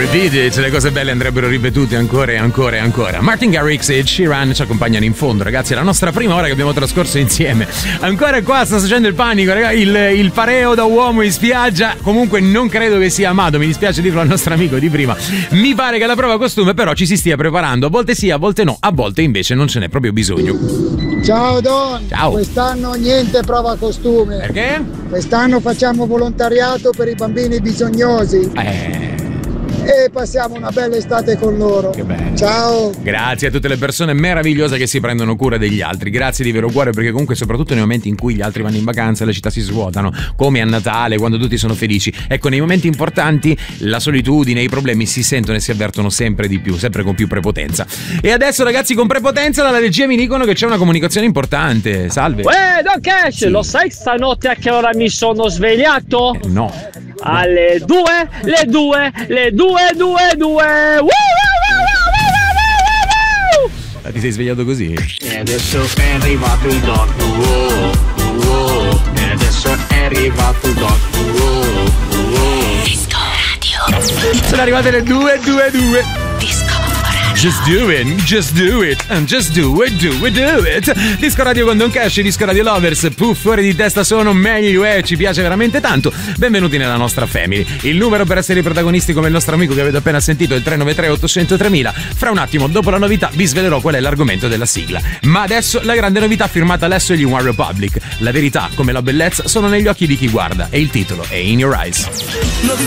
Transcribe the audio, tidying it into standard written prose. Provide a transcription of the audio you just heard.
Repeat it, le cose belle andrebbero ripetute ancora e ancora e ancora. Martin Garrix e Sheeran ci accompagnano in fondo, ragazzi, è la nostra prima ora che abbiamo trascorso insieme. Ancora qua sta succedendo il panico, ragazzi, il pareo da uomo in spiaggia. Comunque non credo che sia Amado, mi dispiace dirlo al nostro amico di prima. Mi pare che la prova costume però ci si stia preparando, a volte sì, a volte no, a volte invece non ce n'è proprio bisogno. Ciao Don, ciao. Quest'anno niente prova costume. Perché? Quest'anno facciamo volontariato per i bambini bisognosi. E passiamo una bella estate con loro. Che bello. Ciao. Grazie a tutte le persone meravigliose che si prendono cura degli altri. Grazie di vero cuore, perché comunque soprattutto nei momenti in cui gli altri vanno in vacanza le città si svuotano, come a Natale, quando tutti sono felici. Ecco, nei momenti importanti la solitudine, i problemi si sentono e si avvertono sempre di più, sempre con più prepotenza. E adesso, ragazzi, con prepotenza dalla regia mi dicono che c'è una comunicazione importante. Salve. Don Cash, sì. Lo sai stanotte a che ora mi sono svegliato? No. Alle 2. Ti sei svegliato così? E adesso è arrivato il doc. E adesso è arrivato il doc. Disco Radio. Sono arrivate le 2:22. Disco Radio. Just do it, and just do it. Disco Radio con Don Cash e Disco Radio Lovers. Puff, fuori di testa sono meglio, ci piace veramente tanto. Benvenuti nella nostra family. Il numero per essere protagonisti come il nostro amico che avete appena sentito è il 393 800 3000. Fra un attimo, dopo la novità, vi svelerò qual è l'argomento della sigla. Ma adesso la grande novità firmata Alessio e gli One Republic. La verità, come la bellezza, sono negli occhi di chi guarda e il titolo è In Your Eyes.